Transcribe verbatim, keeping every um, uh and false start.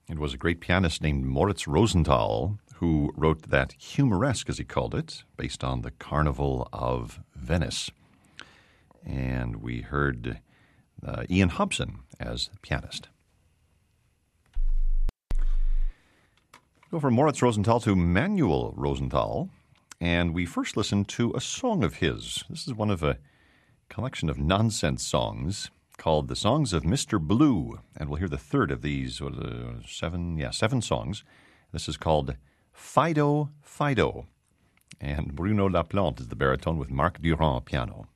It was a great pianist named Moritz Rosenthal who wrote that humoresque, as he called it, based on the Carnival of Venice. And we heard uh, Ian Hobson as the pianist. Go from Moritz Rosenthal to Manuel Rosenthal, and we first listened to a song of his. This is one of a collection of nonsense songs called The Songs of Mister Blue, and we'll hear the third of these what, uh, seven, yeah, seven songs. This is called Fido, Fido, and Bruno Laplante is the baritone with Marc Durand piano.